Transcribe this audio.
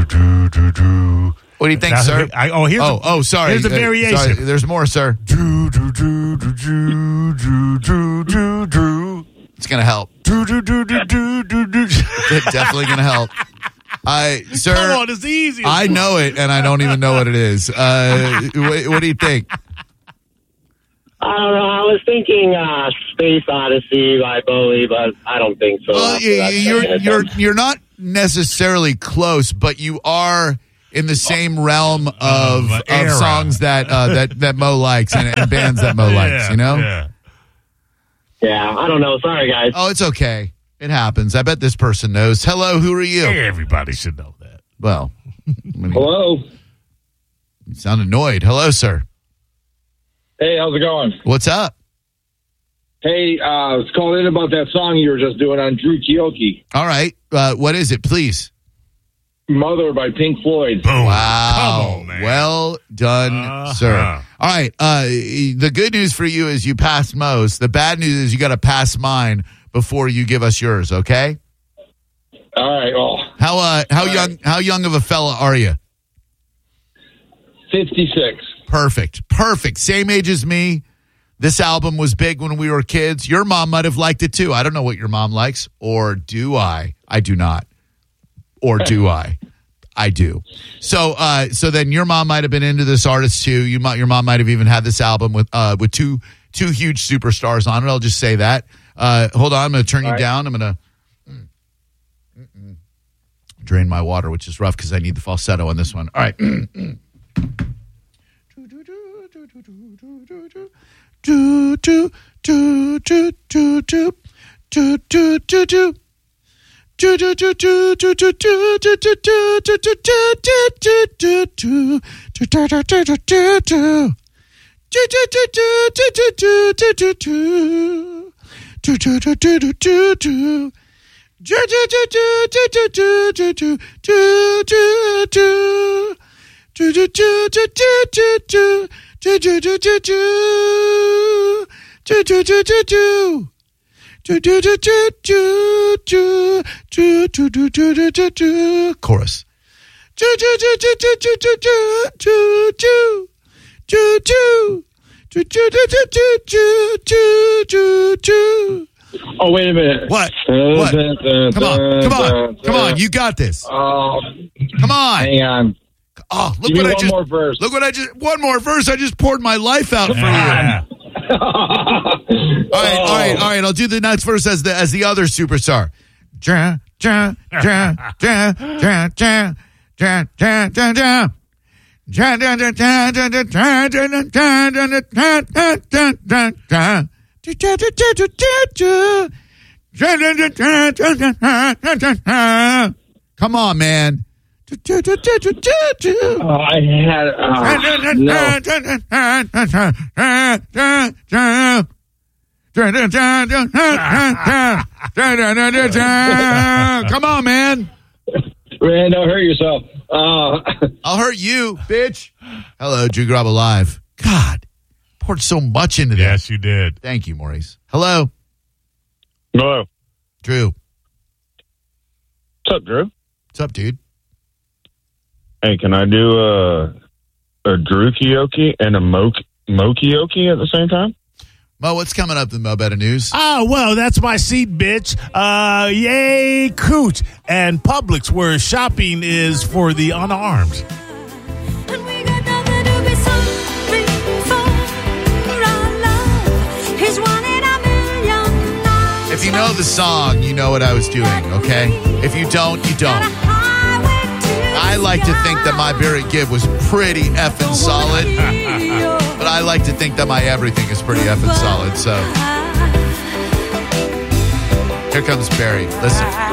What do you think, sir? Sorry. Here's the variation. Sorry, there's more, sir. It's going to help. It's definitely going to help. Sir, come on, it's easy. I know it, and I don't even know what it is. What do you think? I don't know. I was thinking Space Odyssey by Bowie, but I don't think so. Well, you're not necessarily close, but you are in the same realm of songs that Mo likes and bands that Mo likes. You know? Yeah, I don't know. Sorry, guys. Oh, it's okay. It happens. I bet this person knows. Hello, who are you? Everybody should know that. Well, hello. You sound annoyed. Hello, sir. Hey, how's it going? What's up? Hey, I was calling in about that song you were just doing on Drew Kioki. All right. What is it, please? Mother by Pink Floyd. Boom. Wow. Come on, man. Well done, sir. All right. The good news for you is you passed Mo's. The bad news is you got to pass mine before you give us yours, okay? All right. Well, how young of a fella are you? 56. Perfect. Same age as me. This album was big when we were kids. Your mom might have liked it too. I don't know what your mom likes, or do I? I do not. Or do I? I do. So then your mom might have been into this artist too. Your mom might have even had this album with two huge superstars on it. I'll just say that. Hold on, I'm going to turn you down. I'm going to drain my water, which is rough because I need the falsetto on this one. All right. Chorus. Oh, wait a minute. What? Come on. You got this. Come on. Hang on. Oh, look Give what me I one just. more verse. Look what I just. One more verse. I just poured my life out for you. All right. I'll do the next verse as the other superstar. Come on, man. I had Come on, man. Man, don't hurt yourself. I'll hurt you, bitch. Hello, Drew Garabo Live. God, poured so much into that. Yes, you did. Thank you, Maurice. Hello. Hello. Drew. What's up, Drew? What's up, dude? Hey, can I do a Drew Kioki and a Mo Kioki at the same time? Mo, what's coming up in Mo Better News? Oh, well, that's my seat, bitch. Yay, Coot. And Publix, where shopping is for the unarmed. If you know the song, you know what I was doing, okay? If you don't, you don't. I like to think that my Barry Gibb was pretty effing solid, but I like to think that my everything is pretty effing solid, so. Here comes Barry. Listen.